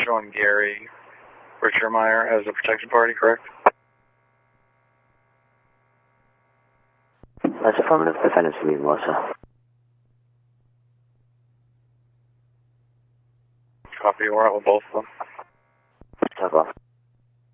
showing Gary Richtermeyer as a protected party, correct? That's affirmative. Defendants to be Melissa. Copy, we're out with both of them. Top off.